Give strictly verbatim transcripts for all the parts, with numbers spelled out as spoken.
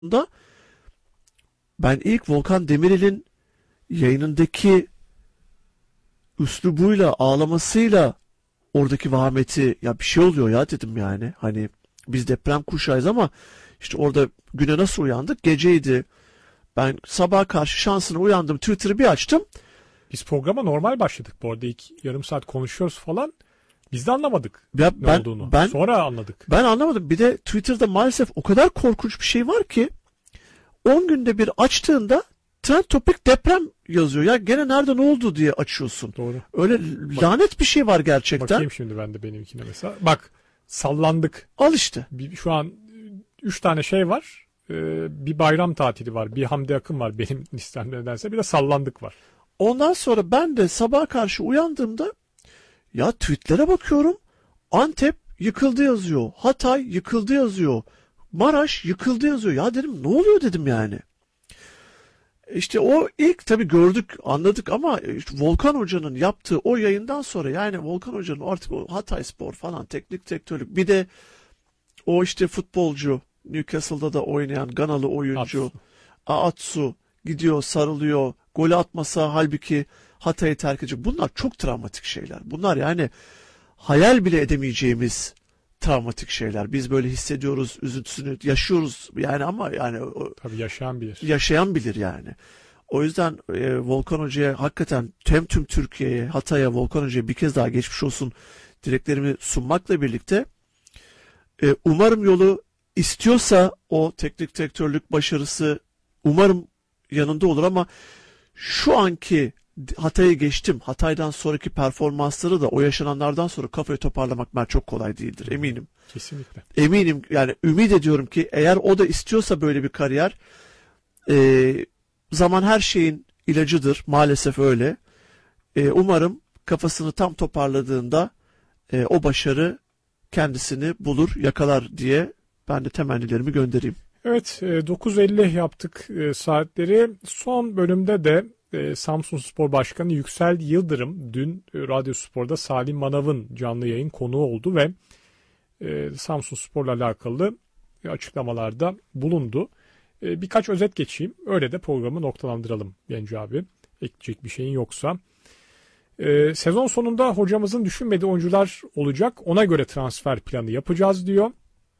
da ben ilk Volkan Demirel'in yayınındaki üslubuyla, ağlamasıyla oradaki vahameti, ya bir şey oluyor ya dedim yani. Hani biz deprem kuşağıyız ama işte orada güne nasıl uyandık? Geceydi. Ben sabaha karşı şansına uyandım. Twitter'ı bir açtım. Biz programa normal başladık. Bu arada ilk yarım saat konuşuyoruz falan. Biz de anlamadık Ya ne ben, olduğunu. ben, Sonra anladık. Ben anlamadım. Bir de Twitter'da maalesef o kadar korkunç bir şey var ki on günde bir açtığında trend topik deprem yazıyor. Ya gene nerede ne oldu diye açıyorsun. Doğru. Öyle Bak, lanet bir şey var gerçekten. Bakayım şimdi ben de benimkine mesela. Bak, sallandık. Al işte. Bir, şu an üç tane şey var. Ee, bir bayram tatili var. Bir Hamdi Akın var benim listemde nedense. Bir de sallandık var. Ondan sonra ben de sabaha karşı uyandığımda ya tweetlere bakıyorum. Antep yıkıldı yazıyor. Hatay yıkıldı yazıyor. Maraş yıkıldı yazıyor. Ya dedim ne oluyor dedim yani. İşte o ilk tabii gördük, anladık ama işte Volkan Hoca'nın yaptığı o yayından sonra, yani Volkan Hoca'nın artık o Hatayspor falan teknik direktörlük, bir de o işte futbolcu Newcastle'da da oynayan Ganalı oyuncu Atsu. Atsu gidiyor, sarılıyor, golü atmasa halbuki Hatay'ı terk edecek. Bunlar çok travmatik şeyler. Bunlar yani hayal bile edemeyeceğimiz travmatik şeyler. Biz böyle hissediyoruz, üzüntüsünü yaşıyoruz yani, ama yani o- Tabii yaşayan bilir. yaşayan bilir yani. O yüzden e, Volkan Hoca'ya hakikaten hem tüm Türkiye'ye, Hatay'a, Volkan Hoca'ya bir kez daha geçmiş olsun dileklerimi sunmakla birlikte e, umarım yolu istiyorsa o teknik direktörlük başarısı umarım yanında olur, ama şu anki Hatay'ı geçtim. Hatay'dan sonraki performansları da o yaşananlardan sonra kafayı toparlamak ben çok kolay değildir, eminim. Kesinlikle. Eminim yani, ümit ediyorum ki eğer o da istiyorsa böyle bir kariyer, e, zaman her şeyin ilacıdır. Maalesef öyle. E, umarım kafasını tam toparladığında e, o başarı kendisini bulur, yakalar diye ben de temennilerimi göndereyim. Evet, e, dokuz elli yaptık e, saatleri. Son bölümde de e, Samsunspor Başkanı Yüksel Yıldırım dün e, Radyo Spor'da Salim Manav'ın canlı yayın konuğu oldu ve e, Samsunspor'la alakalı e, açıklamalarda bulundu. E, birkaç özet geçeyim. Öyle de programı noktalandıralım Genco abi. Ekleyecek bir şeyin yoksa. E, sezon sonunda hocamızın düşünmediği oyuncular olacak. Ona göre transfer planı yapacağız diyor.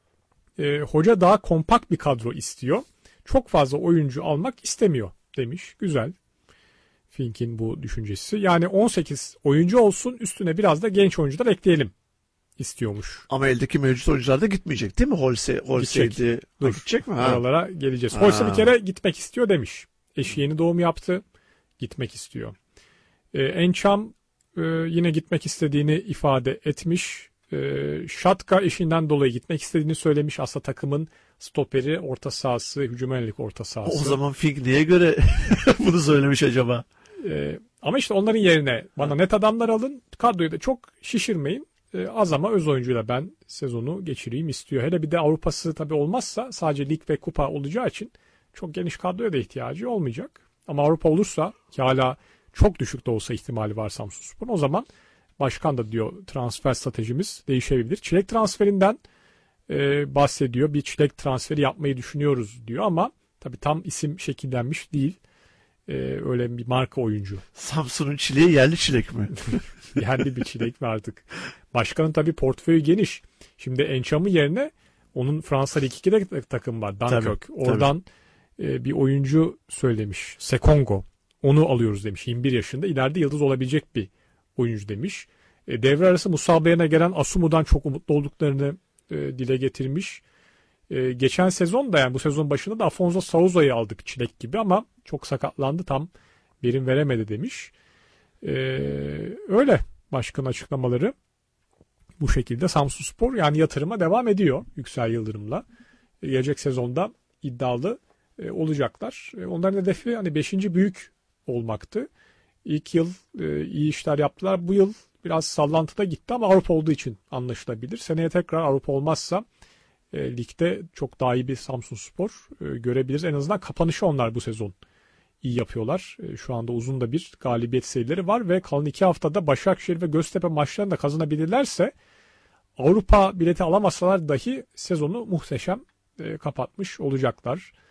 E, hoca daha kompakt bir kadro istiyor. Çok fazla oyuncu almak istemiyor demiş. Güzel. Fink'in bu düşüncesi. Yani on sekiz oyuncu olsun, üstüne biraz da genç oyuncular ekleyelim istiyormuş. Ama eldeki mevcut oyuncular da gitmeyecek değil mi? Holse, Holse'ydi. Dur. Gidecek mi? Ha. Oralara geleceğiz. Ha. Holse bir kere gitmek istiyor demiş. Eşi yeni doğum yaptı. Gitmek istiyor. Ee, Ençam e, yine gitmek istediğini ifade etmiş. Ee, Şatka eşinden dolayı gitmek istediğini söylemiş. Aslında takımın stoperi, orta sahası, hücum yönelik orta sahası. O zaman Fink neye göre bunu söylemiş acaba? Ee, ama işte onların yerine bana net adamlar alın. Kadroyu da çok şişirmeyin. Ee, az ama öz oyuncuyla ben sezonu geçireyim istiyor. Hele bir de Avrupa'sı tabii olmazsa, sadece lig ve kupa olacağı için çok geniş kadroya da ihtiyacı olmayacak. Ama Avrupa olursa, ki hala çok düşük de olsa ihtimali var Samsunspor'un, o zaman başkan da diyor transfer stratejimiz değişebilir. Çilek transferinden e, bahsediyor. Bir çilek transferi yapmayı düşünüyoruz diyor ama tabii tam isim şekillenmiş değil. E, öyle bir marka oyuncu. Samsun'un çileği yerli çilek mi? Yerli bir çilek mi artık? Başkanın tabii portföyü geniş. Şimdi Ençam'ın yerine onun Fransa Lig ikide takım var. Dunkirk. Tabii, Oradan e, bir oyuncu söylemiş. Sekongo. Onu alıyoruz demiş. yirmi bir yaşında. İleride yıldız olabilecek bir oyuncu demiş. E, devre arası Musabe'ye gelen Asumu'dan çok umutlu olduklarını e, dile getirmiş. E, geçen sezon da, yani bu sezon başında da Afonso Sauza'yı aldık çilek gibi ama çok sakatlandı, tam verim veremedi demiş. E, öyle başkanın açıklamaları bu şekilde. Samsunspor yani yatırıma devam ediyor Yüksel Yıldırım'la. E, gelecek sezonda iddialı e, olacaklar. E, onların hedefi hani beşinci büyük olmaktı. İlk yıl e, iyi işler yaptılar. Bu yıl biraz sallantıda gitti ama Avrupa olduğu için anlaşılabilir. Seneye tekrar Avrupa olmazsa e, ligde çok daha iyi bir Samsunspor e, görebiliriz. En azından kapanışı onlar bu sezon iyi yapıyorlar. E, şu anda uzun da bir galibiyet serileri var ve kalan iki haftada Başakşehir ve Göztepe maçlarını da kazanabilirlerse Avrupa bileti alamasalar dahi sezonu muhteşem e, kapatmış olacaklar.